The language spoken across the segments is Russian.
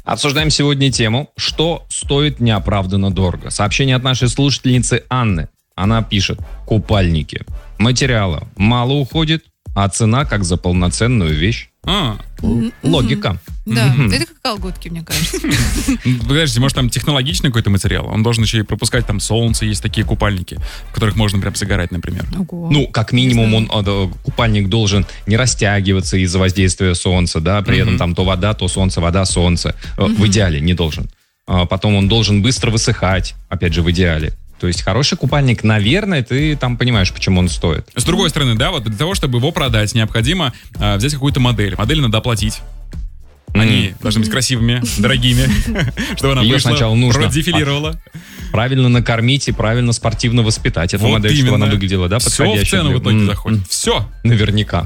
Обсуждаем сегодня тему, что стоит неоправданно дорого. Сообщение от нашей слушательницы Анны. Она пишет: купальники. Материала мало уходит, а цена как за полноценную вещь. Логика. Да, это как колготки, мне кажется. Подождите, может там технологичный какой-то материал? Он должен еще и пропускать там солнце, есть такие купальники, в которых можно прям загорать, например. Ого. Ну, как минимум, купальник должен не растягиваться из-за воздействия солнца, да, при этом там то вода, то солнце, вода, солнце. В идеале не должен. Потом он должен быстро высыхать, опять же, в идеале. То есть хороший купальник, наверное, ты там понимаешь, почему он стоит. С другой стороны, да, вот для того, чтобы его продать, необходимо взять какую-то модель. Модель надо оплатить. Они должны быть красивыми, дорогими, чтобы она вышла, сначала нужно продефилировала. Правильно накормить и правильно спортивно воспитать эту Вот модель, именно. чтобы она выглядела, да, подходящей. Все в цену в итоге заходит. Все. Наверняка.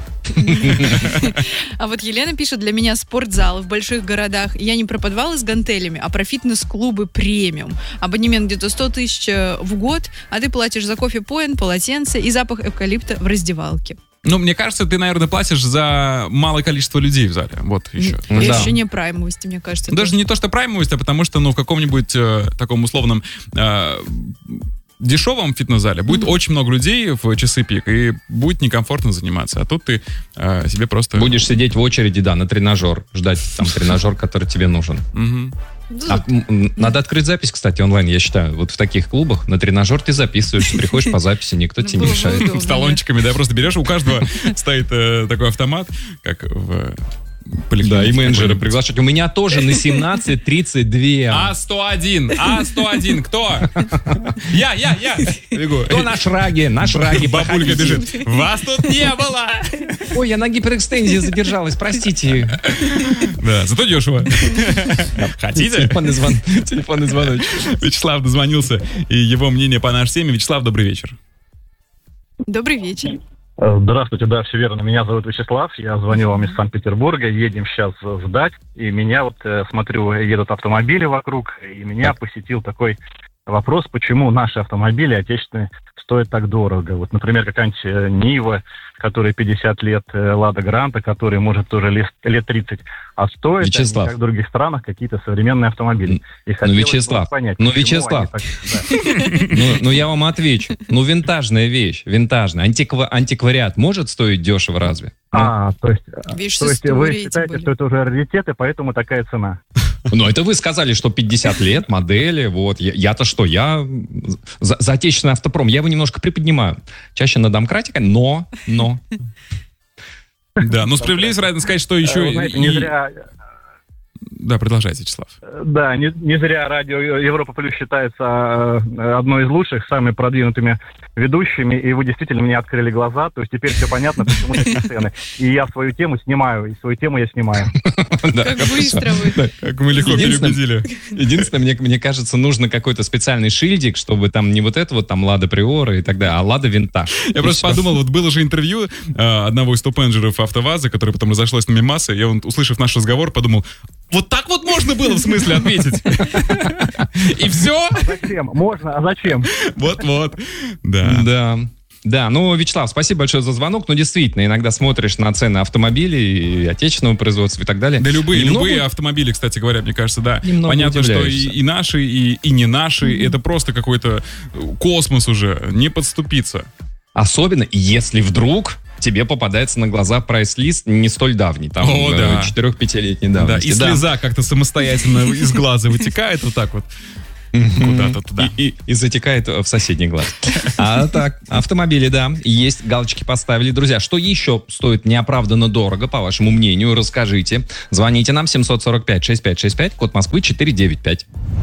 А вот Елена пишет: для меня спортзалы в больших городах. Я не про подвалы с гантелями, а про фитнес-клубы премиум. Абонемент где-то 100 тысяч в год, а ты платишь за кофе-поинт, полотенце и запах эвкалипта в раздевалке. Ну, мне кажется, ты, наверное, платишь за малое количество людей в зале. Вот еще. И Да. ощущение праймовости, мне кажется. Даже не то, что праймовость, а потому что, в каком-нибудь таком условном дешевом фитнес-зале будет очень много людей в часы пик, и будет некомфортно заниматься. А тут ты себе просто... Будешь сидеть в очереди, да, на тренажер, ждать там тренажер, который тебе нужен. Надо открыть запись, кстати, онлайн, я считаю. Вот в таких клубах на тренажер ты записываешься, приходишь по записи, никто тебе не мешает. С талончиками, да, просто берешь, у каждого стоит такой автомат, как в поликлинике. Да, и менеджеры приглашать. У меня тоже на 17:32. А101, кто? Я. Бегу. Кто на шраге? На шраге. Бабулька бежит. Вас тут не было. Ой, я на гиперэкстензии задержалась, простите. Да, зато дешево. Хотите? Телефонный звоночек. Вячеслав дозвонился, и его мнение по нашей теме. Вячеслав, добрый вечер. Добрый вечер. Здравствуйте, да, все верно. Меня зовут Вячеслав, я звоню вам из Санкт-Петербурга. Едем сейчас сдать, и меня смотрю, едут автомобили вокруг, и меня посетил такой вопрос, почему наши автомобили отечественные стоят так дорого. Вот, например, какая-нибудь Нива, которой 50 лет, Лада Гранта, который, может, тоже лет 30, а стоят, Вячеслав. как в других странах, какие-то современные автомобили. И хотелось Вячеслав, бы понять, ну, почему Вячеслав. они так- Ну, я вам отвечу. Ну, винтажная вещь, винтажная. Антиквариат может стоить дешево разве? То есть Вещь с вы историей, тем считаете, более. что это уже раритет, и поэтому такая цена? Ну, это вы сказали, что 50 лет, модели, вот. Я-то что, я за отечественный автопром, я его немножко приподнимаю. Чаще на домкратика, но. Да, но справедливости ради сказать, что еще... Вы знаете, не зря... Да, продолжайте, Вячеслав. Да, не зря радио Европа Плюс считается одной из лучших, самыми продвинутыми ведущими, и вы действительно мне открыли глаза, то есть теперь все понятно, почему такие цены. И я свою тему снимаю, и свою тему я снимаю. Как быстро вы. Как мы легко переубедили. Единственное, мне кажется, нужно какой-то специальный шильдик, чтобы там не вот это вот там Лада Приора и так далее, а Лада Винтаж. Я просто подумал, вот было же интервью одного из топ-менеджеров АвтоВАЗа, которое потом разошлось на мемасы, я, услышав наш разговор, подумал, вот так вот можно было в смысле ответить? И все? Зачем? Можно, а зачем? Вот-вот. Да. Да, ну, Вячеслав, спасибо большое за звонок. Ну, действительно, иногда смотришь на цены автомобилей, и отечественного производства и так далее. Да любые автомобили, кстати говоря, мне кажется, да. Немного Понятно, что удивляешься. и наши, и не наши, это просто какой-то космос уже, не подступиться. Особенно, если вдруг тебе попадается на глаза прайс-лист не столь давний, там, 4-5-летней Да, давности. и слеза как-то самостоятельно из глаза вытекает вот так вот. Куда-то туда. И затекает в соседний глаз. А так, автомобили, да, есть, галочки поставили. Друзья, что еще стоит неоправданно дорого, по вашему мнению, расскажите. Звоните нам 745-6565, код Москвы 495.